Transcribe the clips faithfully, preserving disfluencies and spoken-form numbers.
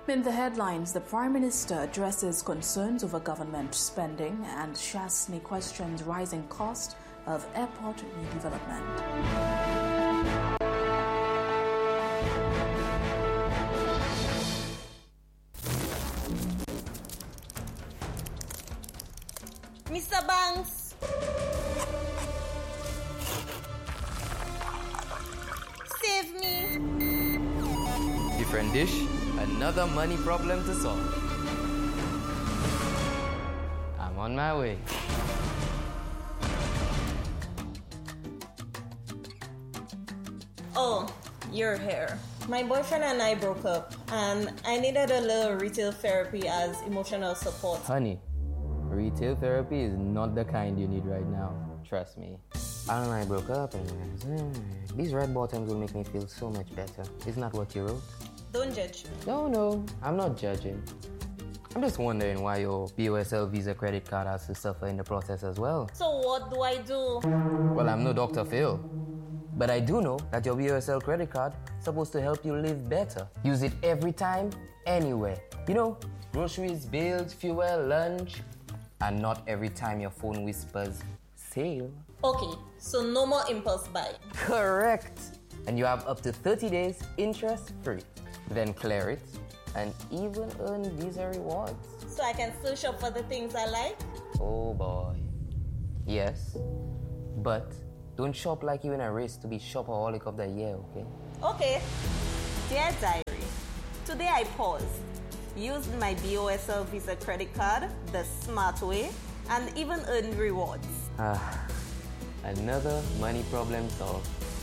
In the headlines, the Prime Minister addresses concerns over government spending and Shastni questions rising cost of airport redevelopment. Mister Banks! Save me! Different dish, another money problem to solve. I'm on my way. Oh, you're here. My boyfriend and I broke up, and I needed a little retail therapy as emotional support. Honey, retail therapy is not the kind you need right now. Trust me. Alan and I broke up, and mm, these red bottoms will make me feel so much better. Isn't that what you wrote? Don't judge me. No, no, I'm not judging. I'm just wondering why your B O S L Visa credit card has to suffer in the process as well. So what do I do? Well, I'm no Doctor Phil, but I do know that your B O S L credit card is supposed to help you live better. Use it every time, anywhere. You know, groceries, bills, fuel, lunch, and not every time your phone whispers, sale. Okay, so no more impulse buy. Correct. And you have up to thirty days interest-free. Then clear it and even earn Visa rewards. So I can still shop for the things I like? Oh boy. Yes, but don't shop like you're in a race to be shopaholic of the year, okay? Okay. Dear Diary, today I paused, used my B O S L Visa credit card the smart way, and even earned rewards. Ah, another money problem solved.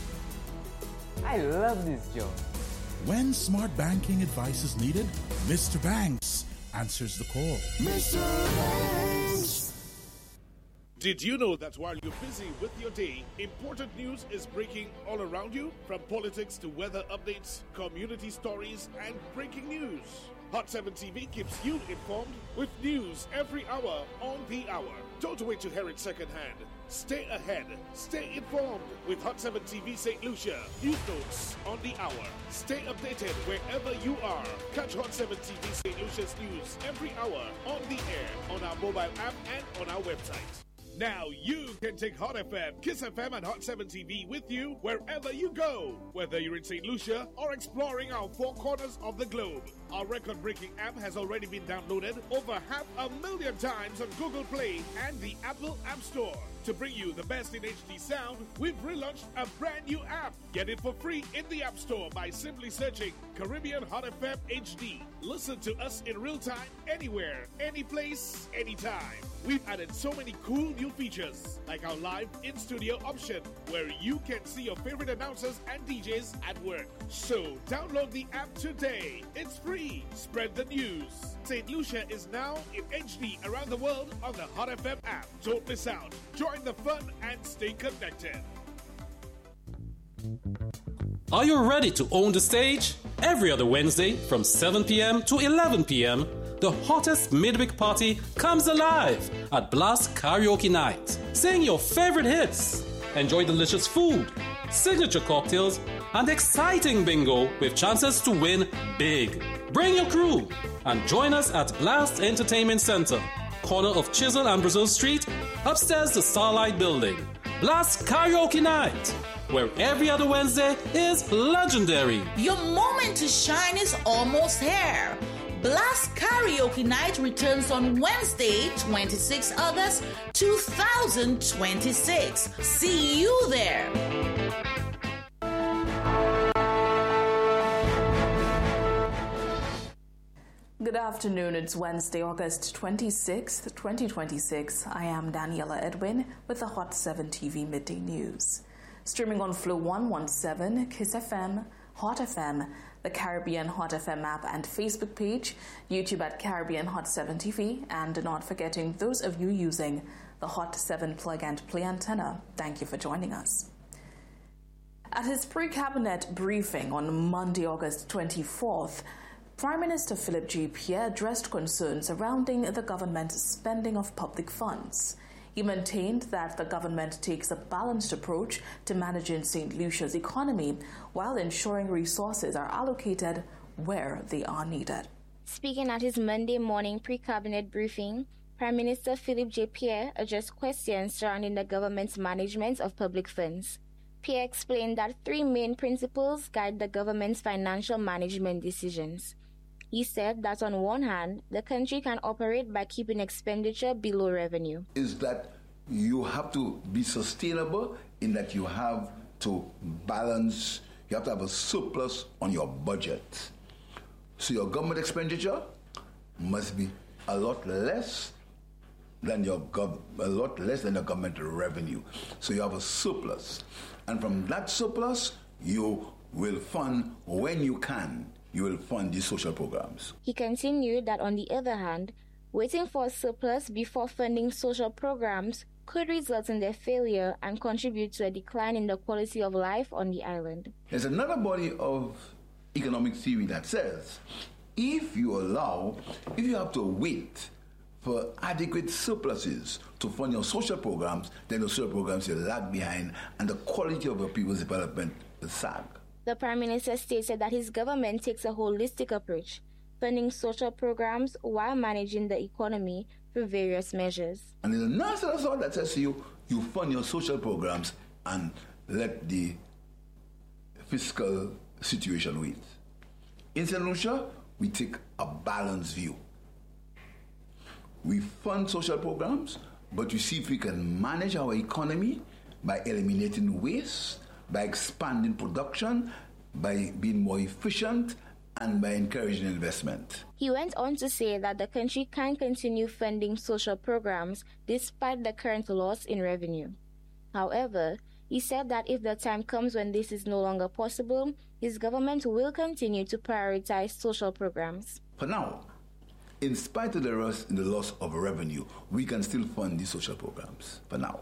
I love this job. When smart banking advice is needed, Mister Banks answers the call. Mister Banks! Did you know that while you're busy with your day, important news is breaking all around you? From politics to weather updates, community stories, and breaking news. Hot seven T V keeps you informed with news every hour on the hour. Don't wait to hear it secondhand. Stay ahead. Stay informed with Hot seven T V Saint Lucia. News notes on the hour. Stay updated wherever you are. Catch Hot seven T V Saint Lucia's news every hour on the air, on our mobile app, and on our website. Now you can take Hot F M, Kiss F M, and Hot seven T V with you wherever you go. Whether you're in Saint Lucia or exploring our four corners of the globe. Our record-breaking app has already been downloaded over half a million times on Google Play and the Apple App Store. To bring you the best in H D sound, we've relaunched a brand new app. Get it for free in the App Store by simply searching Caribbean Hot F M H D. Listen to us in real time, anywhere, any place, anytime. We've added so many cool new features, like our live in-studio option, where you can see your favorite announcers and D Js at work. So download the app today. It's free. Spread the news. Saint Lucia is now in H D around the world on the Hot F M app. Don't miss out. Join the fun and stay connected. Are you ready to own the stage? Every other Wednesday from seven p.m. to eleven p.m., the hottest midweek party comes alive at Blast Karaoke Night. Sing your favorite hits, enjoy delicious food, signature cocktails, and exciting bingo with chances to win big. Bring your crew and join us at Blast Entertainment Center, corner of Chisel and Brazil Street, upstairs the Starlight Building. Blast Karaoke Night, where every other Wednesday is legendary. Your moment to shine is almost here. Blast Karaoke Night returns on Wednesday, twenty-sixth of August, two thousand twenty-six. See you there. Good afternoon. It's Wednesday, August twenty-sixth, twenty twenty-six. I am Daniela Edwin with the Hot seven T V Midday News. Streaming on Flow one seventeen, Kiss F M, Hot F M, the Caribbean Hot F M app and Facebook page, YouTube at Caribbean Hot seven T V, and not forgetting those of you using the Hot seven plug and play antenna. Thank you for joining us. At his pre-cabinet briefing on Monday, August twenty-fourth, Prime Minister Philip J. Pierre addressed concerns surrounding the government's spending of public funds. He maintained that the government takes a balanced approach to managing Saint Lucia's economy while ensuring resources are allocated where they are needed. Speaking at his Monday morning pre-cabinet briefing, Prime Minister Philippe J. Pierre addressed questions surrounding the government's management of public funds. Pierre explained that three main principles guide the government's financial management decisions. He said that on one hand, the country can operate by keeping expenditure below revenue. Is that you have to be sustainable in that you have to balance, you have to have a surplus on your budget. So your government expenditure must be a lot less than your gov- a lot less than your government revenue. So you have a surplus. And from that surplus, you will fund when you can. You will fund these social programs. He continued that on the other hand, waiting for a surplus before funding social programs could result in their failure and contribute to a decline in the quality of life on the island. There's another body of economic theory that says if you allow, if you have to wait for adequate surpluses to fund your social programs, then the social programs will lag behind and the quality of your people's development will sag. The Prime Minister stated that his government takes a holistic approach, funding social programs while managing the economy through various measures. And there's another set of thought that says to you, you fund your social programs and let the fiscal situation wait. In Saint Lucia, we take a balanced view. We fund social programs, but we see if we can manage our economy by eliminating waste, by expanding production, by being more efficient, and by encouraging investment. He went on to say that the country can continue funding social programs despite the current loss in revenue. However, he said that if the time comes when this is no longer possible, his government will continue to prioritize social programs. For now, in spite of the loss, the loss of revenue, we can still fund these social programs, for now.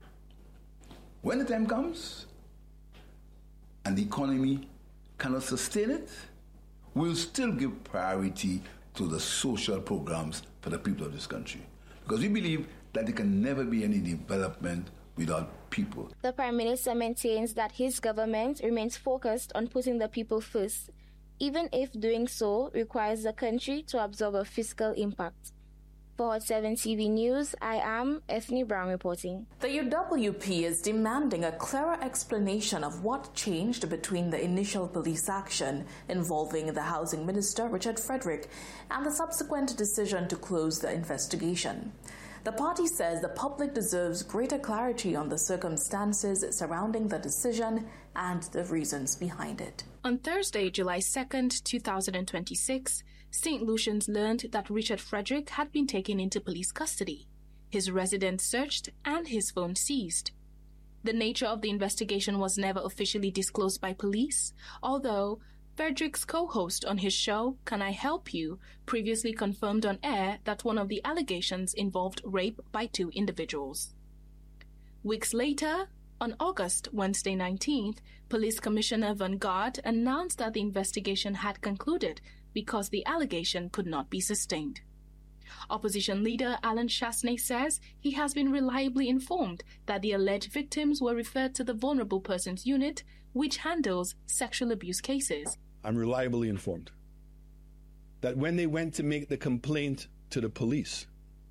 When the time comes, and the economy cannot sustain it, we'll still give priority to the social programs for the people of this country. Because we believe that there can never be any development without people. The Prime Minister maintains that his government remains focused on putting the people first, even if doing so requires the country to absorb a fiscal impact. For Hot seven T V News, I am Ethne Brown reporting. The U W P is demanding a clearer explanation of what changed between the initial police action involving the Housing Minister, Richard Frederick, and the subsequent decision to close the investigation. The party says the public deserves greater clarity on the circumstances surrounding the decision and the reasons behind it. On Thursday, July second, two thousand twenty-six, Saint Lucians learned that Richard Frederick had been taken into police custody, his residence searched, and his phone seized. The nature of the investigation was never officially disclosed by police, although Frederick's co-host on his show, Can I Help You, previously confirmed on air that one of the allegations involved rape by two individuals. Weeks later, on August Wednesday nineteenth, Police Commissioner Van Gaard announced that the investigation had concluded because the allegation could not be sustained. Opposition leader Alan Chasney says he has been reliably informed that the alleged victims were referred to the Vulnerable Persons Unit, which handles sexual abuse cases. I'm reliably informed that when they went to make the complaint to the police,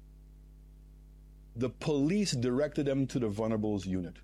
the police directed them to the Vulnerables Unit.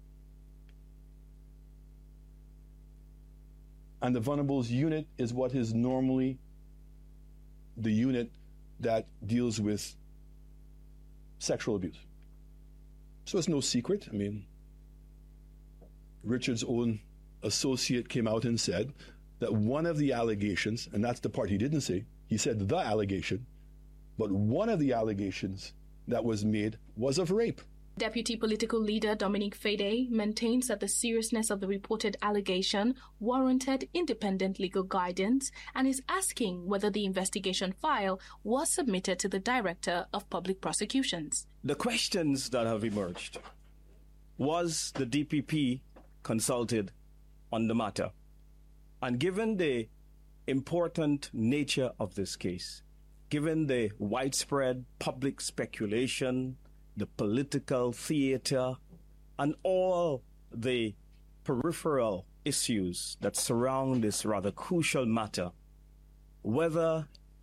And the Vulnerables Unit is what is normally the unit that deals with sexual abuse. So it's no secret. I mean, Richard's own associate came out and said that one of the allegations, and that's the part he didn't say, he said the allegation, but one of the allegations that was made was of rape. Deputy Political Leader Dominique Fede maintains that the seriousness of the reported allegation warranted independent legal guidance and is asking whether the investigation file was submitted to the Director of Public Prosecutions. The questions that have emerged: was the D P P consulted on the matter? And given the important nature of this case, given the widespread public speculation, the political theater, and all the peripheral issues that surround this rather crucial matter, whether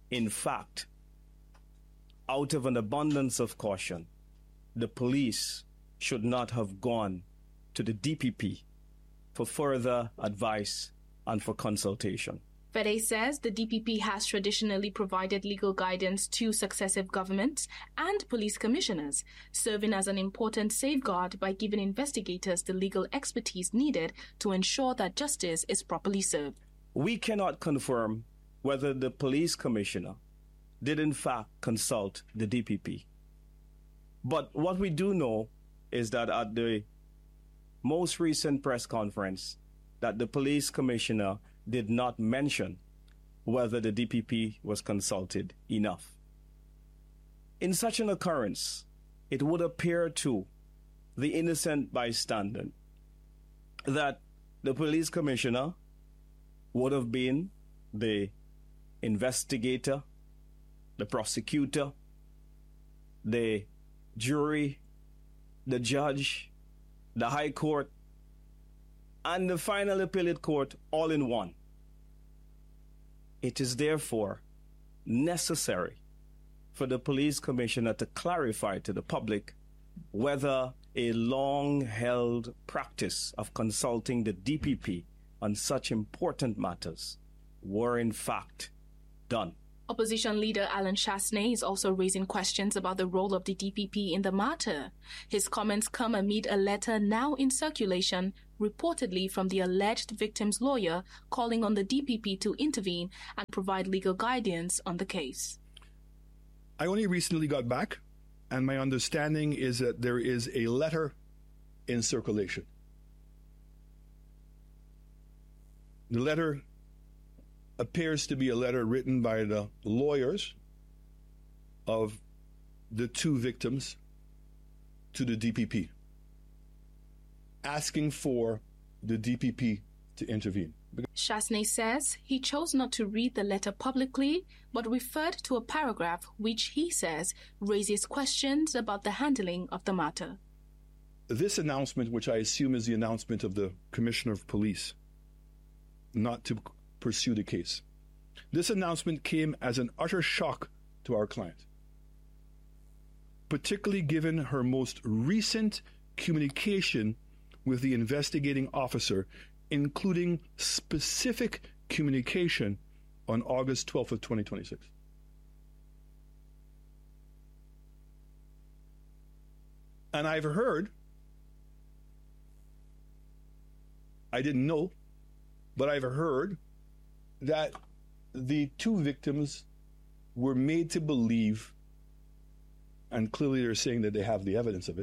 in fact, out of an abundance of caution, the police should not have gone to the D P P for further advice and for consultation. Fede says the D P P has traditionally provided legal guidance to successive governments and police commissioners, serving as an important safeguard by giving investigators the legal expertise needed to ensure that justice is properly served. We cannot confirm whether the police commissioner did in fact consult the D P P. But what we do know is that at the most recent press conference, that the police commissioner did not mention whether the D P P was consulted enough. In such an occurrence, it would appear to the innocent bystander that the police commissioner would have been the investigator, the prosecutor, the jury, the judge, the high court, and the final appellate court all in one. It is therefore necessary for the police commissioner to clarify to the public whether a long-held practice of consulting the D P P on such important matters were in fact done. Opposition leader Alan Chasney is also raising questions about the role of the D P P in the matter. His comments come amid a letter now in circulation, reportedly from the alleged victim's lawyer, calling on the D P P to intervene and provide legal guidance on the case. I only recently got back, and my understanding is that there is a letter in circulation. The letter appears to be a letter written by the lawyers of the two victims to the D P P, asking for the D P P to intervene. Chasney says he chose not to read the letter publicly, but referred to a paragraph which he says raises questions about the handling of the matter. This announcement, which I assume is the announcement of the Commissioner of Police, not to pursue the case. This announcement came as an utter shock to our client, particularly given her most recent communication with the investigating officer, including specific communication on August twelfth of twenty twenty-six. And I've heard, I didn't know, but I've heard that the two victims were made to believe, and clearly they're saying that they have the evidence of it,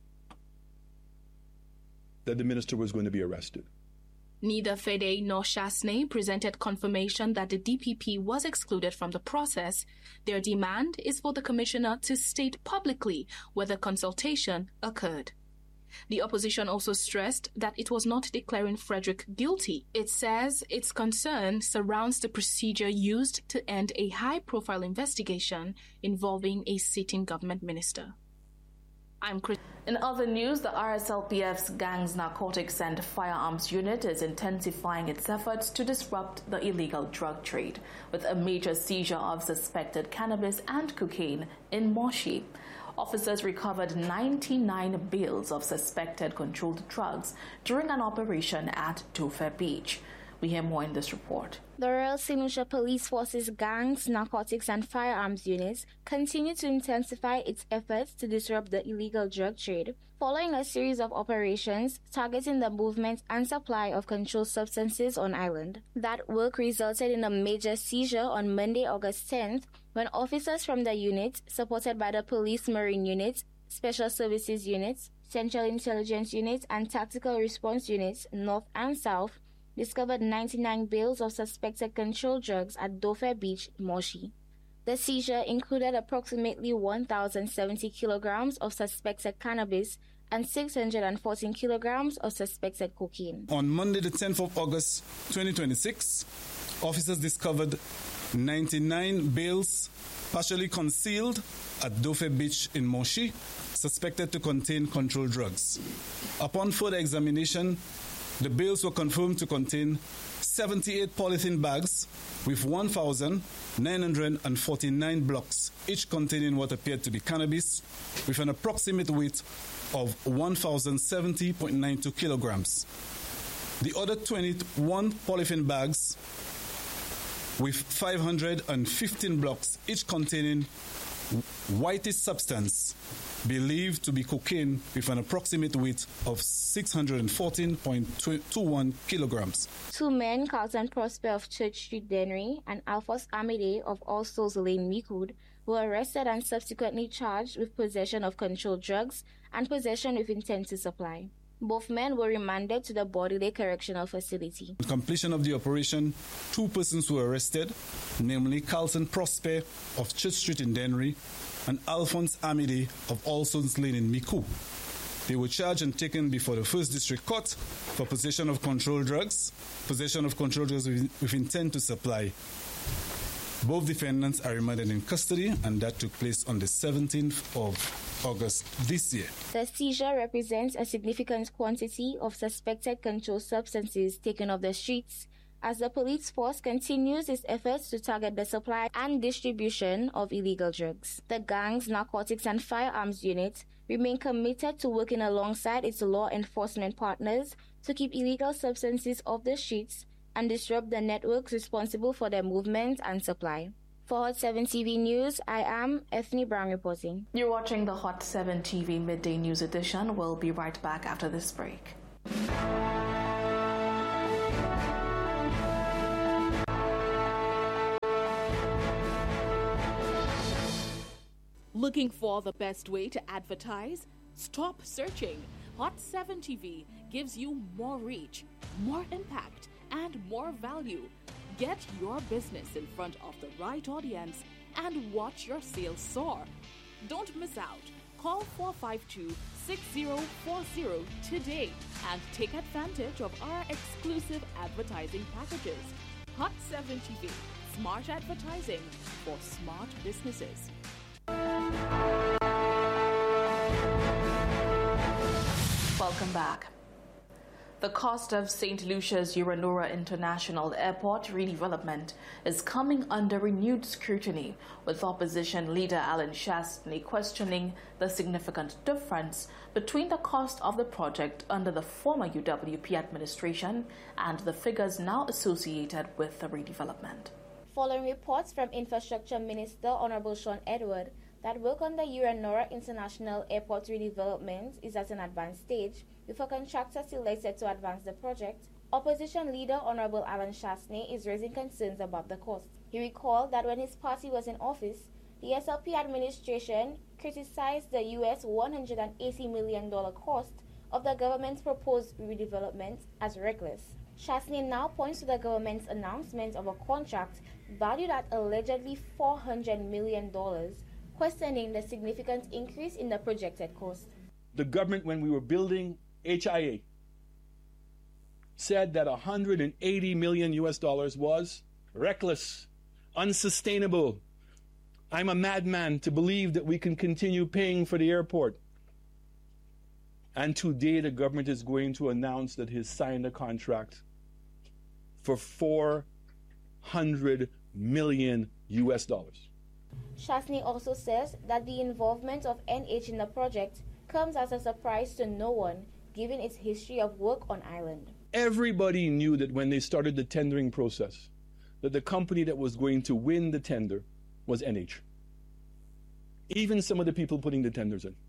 that the minister was going to be arrested. Neither Fede nor Chasney presented confirmation that the D P P was excluded from the process. Their demand is for the commissioner to state publicly whether consultation occurred. The opposition also stressed that it was not declaring Frederick guilty. It says its concern surrounds the procedure used to end a high-profile investigation involving a sitting government minister. I'm Chris. In other news, the R S L P F's Gangs Narcotics and Firearms Unit is intensifying its efforts to disrupt the illegal drug trade, with a major seizure of suspected cannabis and cocaine in Moshi. Officers recovered ninety-nine bales of suspected controlled drugs during an operation at Dover Beach. We hear more in this report. The Royal Saint Lucia Police Force's Gangs, Narcotics and Firearms units continue to intensify its efforts to disrupt the illegal drug trade, following a series of operations targeting the movement and supply of controlled substances on island. That work resulted in a major seizure on Monday, August tenth, when officers from the unit, supported by the Police Marine Unit, Special Services Units, Central Intelligence Unit, and Tactical Response Units, North and South, discovered ninety-nine bales of suspected controlled drugs at Dover Beach, Moshi. The seizure included approximately one thousand seventy kilograms of suspected cannabis and six hundred fourteen kilograms of suspected cocaine. On Monday, the tenth of August, twenty twenty-six, officers discovered ninety-nine bales partially concealed at Dover Beach in Moshi, suspected to contain controlled drugs. Upon further examination, the bales were confirmed to contain seventy-eight polythene bags with one thousand nine hundred forty-nine blocks, each containing what appeared to be cannabis, with an approximate weight of one thousand seventy point nine two kilograms. The other twenty-one polythene bags with five hundred fifteen blocks, each containing whitish substance believed to be cocaine with an approximate weight of six hundred fourteen point two one kilograms. Two men, Carlton Prosper of Church Street, Dennery, and Alphonse Amide of All Souls Lane, Micoud, were arrested and subsequently charged with possession of controlled drugs and possession with intent to supply. Both men were remanded to the Bordelais Correctional Facility. On completion of the operation, two persons were arrested, namely Carlton Prosper of Church Street in Dennery and Alphonse Amide of All Souls Lane in Micoud. They were charged and taken before the First District Court for possession of controlled drugs, possession of controlled drugs with, with intent to supply. Both defendants are remanded in custody, and that took place on the seventeenth of August this year. The seizure represents a significant quantity of suspected controlled substances taken off the streets as the police force continues its efforts to target the supply and distribution of illegal drugs. The gang's Narcotics and Firearms Unit remain committed to working alongside its law enforcement partners to keep illegal substances off the streets and disrupt the networks responsible for their movement and supply. For Hot seven T V News, I am Ethne Brown reporting. You're watching the Hot seven T V Midday News Edition. We'll be right back after this break. Looking for the best way to advertise? Stop searching. Hot seven T V gives you more reach, more impact, and more value. Get your business in front of the right audience and watch your sales soar. Don't miss out. Call four five two, six zero four zero today and take advantage of our exclusive advertising packages. Hot seven T V, smart advertising for smart businesses. Welcome back. The cost of Saint Lucia's Uranura International Airport redevelopment is coming under renewed scrutiny, with opposition leader Alan Shastney questioning the significant difference between the cost of the project under the former U W P administration and the figures now associated with the redevelopment. Following reports from Infrastructure Minister Honorable Sean Edward that work on the Uranura International Airport redevelopment is at an advanced stage, with a contractor selected to advance the project, opposition leader Honorable Alan Shastney is raising concerns about the cost. He recalled that when his party was in office, the S L P administration criticized the U S one hundred eighty million dollars cost of the government's proposed redevelopment as reckless. Shastney now points to the government's announcement of a contract valued at allegedly four hundred million dollars, questioning the significant increase in the projected cost. The government, when we were building H I A, said that one hundred eighty million U S dollars was reckless, unsustainable. I'm a madman to believe that we can continue paying for the airport. And today the government is going to announce that he's signed a contract for four hundred million U S dollars. Shastney also says that the involvement of N H in the project comes as a surprise to no one, given its history of work on island. Everybody knew that when they started the tendering process, that the company that was going to win the tender was N H. Even some of the people putting the tenders in.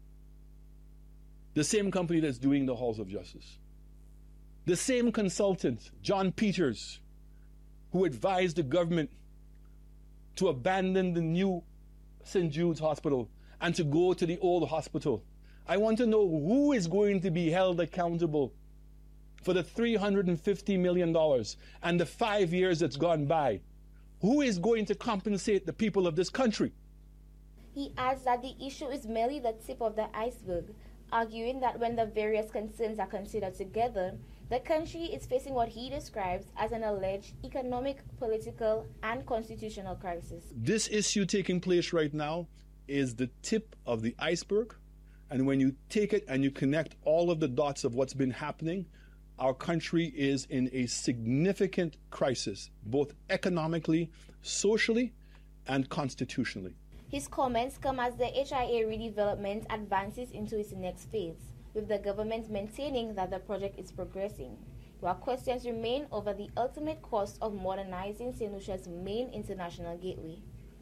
The same company that's doing the halls of justice. The same consultant, John Peters, who advised the government to abandon the new Saint Jude's Hospital and to go to the old hospital. I want to know who is going to be held accountable for the three hundred fifty million dollars and the five years that's gone by. Who is going to compensate the people of this country? He adds that the issue is merely the tip of the iceberg, arguing that when the various concerns are considered together, the country is facing what he describes as an alleged economic, political, and constitutional crisis. This issue taking place right now is the tip of the iceberg, and when you take it and you connect all of the dots of what's been happening, our country is in a significant crisis, both economically, socially, and constitutionally. His comments come as the H I A redevelopment advances into its next phase, with the government maintaining that the project is progressing, while questions remain over the ultimate cost of modernizing Saint Lucia's main international gateway.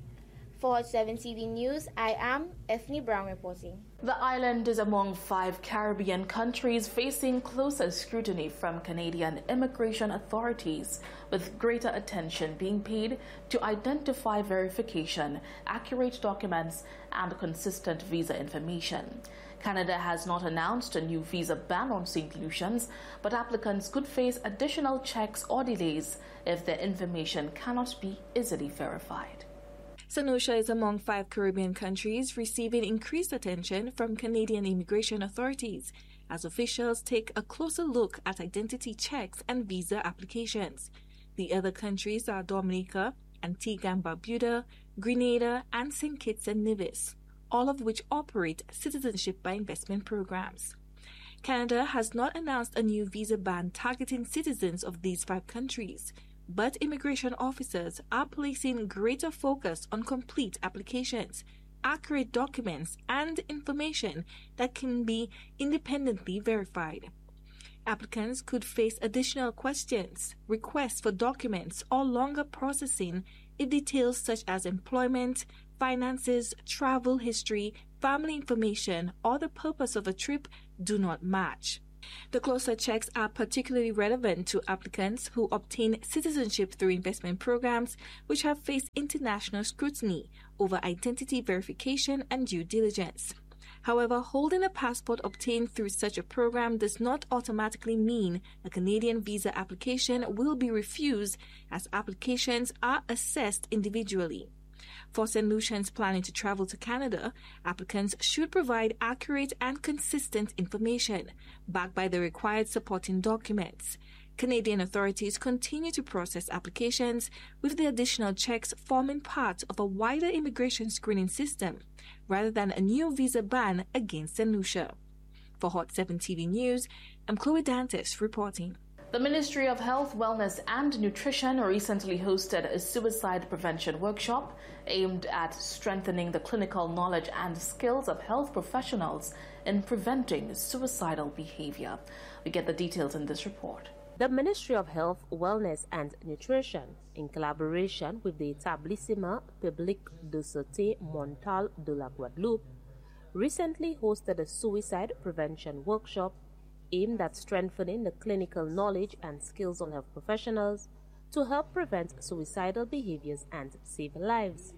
For Hot seven T V News, I am Ethne Brown reporting. The island is among five Caribbean countries facing closer scrutiny from Canadian immigration authorities, with greater attention being paid to identify verification, accurate documents, and consistent visa information. Canada has not announced a new visa ban on Saint Lucians, but applicants could face additional checks or delays if their information cannot be easily verified. Saint Lucia is among five Caribbean countries receiving increased attention from Canadian immigration authorities as officials take a closer look at identity checks and visa applications. The other countries are Dominica, Antigua and Barbuda, Grenada, and Saint Kitts and Nevis, all of which operate citizenship by investment programs. Canada has not announced a new visa ban targeting citizens of these five countries, but immigration officers are placing greater focus on complete applications, accurate documents, and information that can be independently verified. Applicants could face additional questions, requests for documents, or longer processing if details such as employment, finances, travel history, family information, or the purpose of a trip do not match. The closer checks are particularly relevant to applicants who obtain citizenship through investment programs, which have faced international scrutiny over identity verification and due diligence. However, holding a passport obtained through such a program does not automatically mean a Canadian visa application will be refused, as applications are assessed individually. For Saint Lucians planning to travel to Canada, applicants should provide accurate and consistent information, backed by the required supporting documents. Canadian authorities continue to process applications, with the additional checks forming part of a wider immigration screening system, rather than a new visa ban against Saint Lucia. For Hot seven T V News, I'm Chloe Dantes reporting. The Ministry of Health, Wellness and Nutrition recently hosted a suicide prevention workshop aimed at strengthening the clinical knowledge and skills of health professionals in preventing suicidal behavior. We get the details in this report. The Ministry of Health, Wellness and Nutrition, in collaboration with the Établissement Public de Santé Mentale de la Guadeloupe, recently hosted a suicide prevention workshop aimed at strengthening the clinical knowledge and skills of health professionals to help prevent suicidal behaviors and save lives.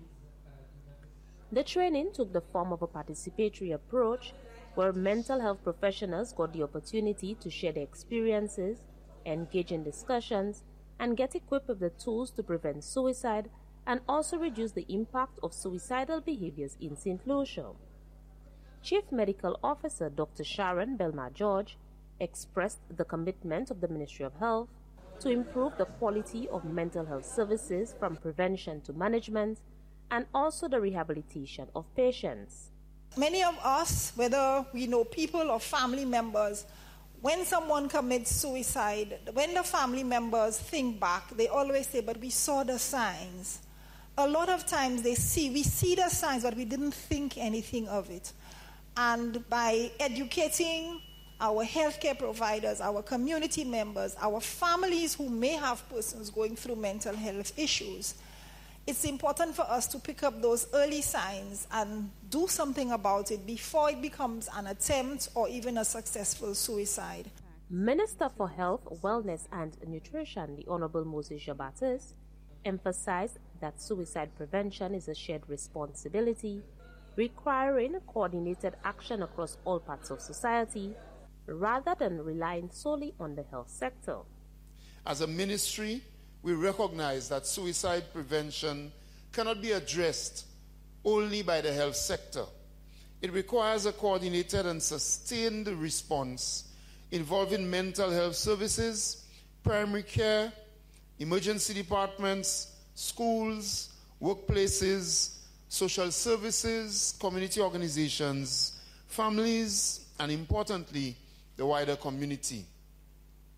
The training took the form of a participatory approach where mental health professionals got the opportunity to share their experiences, engage in discussions, and get equipped with the tools to prevent suicide and also reduce the impact of suicidal behaviors in Saint Lucia. Chief Medical Officer Doctor Sharon Belmar-George expressed the commitment of the Ministry of Health to improve the quality of mental health services from prevention to management and also the rehabilitation of patients. Many of us, whether we know people or family members, when someone commits suicide, when the family members think back, they always say, but we saw the signs. A lot of times they see, we see the signs, but we didn't think anything of it. And by educating our healthcare providers, our community members, our families who may have persons going through mental health issues, it's important for us to pick up those early signs and do something about it before it becomes an attempt or even a successful suicide. Minister for Health, Wellness and Nutrition, the Honorable Moses Jabatis, emphasized that suicide prevention is a shared responsibility, requiring coordinated action across all parts of society, rather than relying solely on the health sector. As a ministry, we recognize that suicide prevention cannot be addressed only by the health sector. It requires a coordinated and sustained response involving mental health services, primary care, emergency departments, schools, workplaces, social services, community organizations, families, and importantly, the wider community.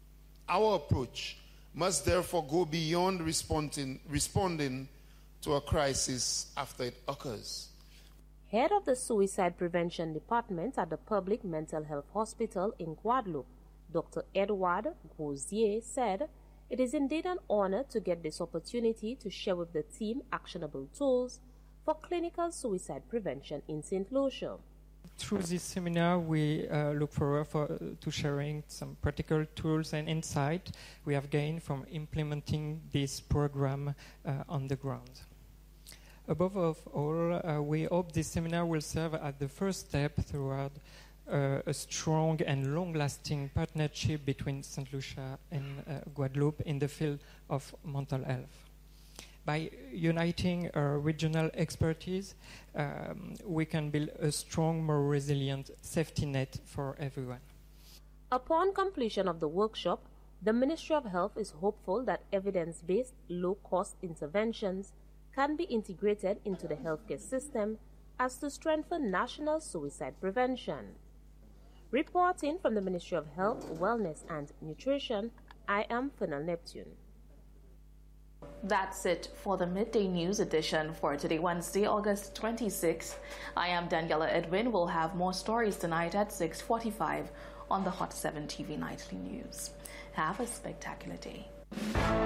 Our approach must therefore go beyond responding, responding to a crisis after it occurs. Head of the Suicide Prevention Department at the Public Mental Health Hospital in Guadeloupe, Doctor Edouard Gosier, said, "It is indeed an honor to get this opportunity to share with the team actionable tools for clinical suicide prevention in Saint Lucia." Through this seminar, we uh, look forward for, uh, to sharing some practical tools and insight we have gained from implementing this program uh, on the ground. Above all, uh, we hope this seminar will serve as the first step toward uh, a strong and long-lasting partnership between Saint Lucia and uh, Guadeloupe in the field of mental health. By uniting our regional expertise, um, we can build a strong, more resilient safety net for everyone. Upon completion of the workshop, the Ministry of Health is hopeful that evidence-based, low-cost interventions can be integrated into the healthcare system as to strengthen national suicide prevention. Reporting from the Ministry of Health, Wellness and Nutrition, I am Fennel Neptune. That's it for the Midday News edition for today, Wednesday, August twenty-sixth. I am Daniela Edwin. We'll have more stories tonight at six forty-five on the Hot seven T V Nightly News. Have a spectacular day.